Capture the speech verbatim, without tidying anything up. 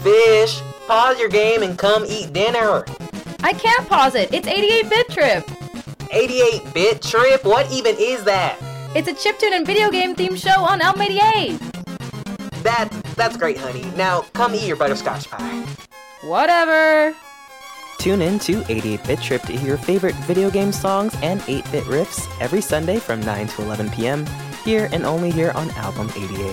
Fish, pause your game and come eat dinner. I can't pause it. It's eighty-eight bit Trip. eighty-eight bit Trip? What even is that? It's a chiptune and video game themed show on Elm eighty-eight. That, that's great, honey. Now, come eat your butterscotch pie. Whatever. Tune in to eighty-eight bit Trip to hear your favorite video game songs and eight bit riffs every Sunday from nine to eleven p.m. here and only here on Album eighty-eight.